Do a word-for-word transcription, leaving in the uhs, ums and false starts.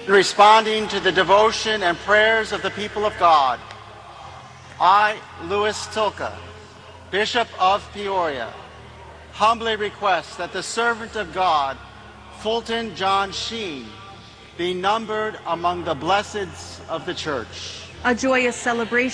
In responding to the devotion and prayers of the people of God, I, Louis Tilka, Bishop of Peoria, humbly request that the servant of God, Fulton John Sheen, be numbered among the blesseds of the Church. A joyous celebration